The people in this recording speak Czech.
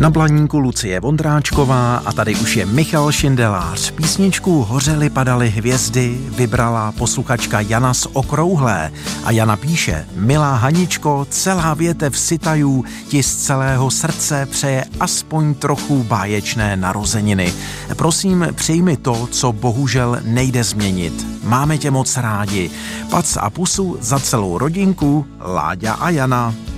Na Blaníku Lucie Vondráčková a tady už je Michal Šindelář. Písničku Hořely padaly hvězdy vybrala posluchačka Jana z Okrouhlé a Jana píše: Milá Haničko, celá větev sitajů ti z celého srdce přeje aspoň trochu báječné narozeniny. Prosím, přijmi to, co bohužel nejde změnit. Máme tě moc rádi. Pac a pusu za celou rodinku, Láďa a Jana.